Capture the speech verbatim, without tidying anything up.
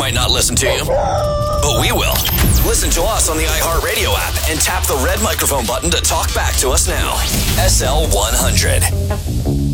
might not listen to you, but we will. Listen to us on the iHeartRadio app and tap the red microphone button to talk back to us now. S L one hundred.